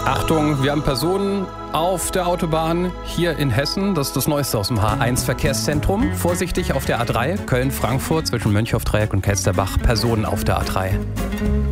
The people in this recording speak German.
Achtung, wir haben Personen auf der Autobahn hier in Hessen. Das ist das Neueste aus dem H1-Verkehrszentrum. Vorsichtig auf der A3, Köln-Frankfurt zwischen Mönchhoff-Dreieck und Kelsterbach. Personen auf der A3.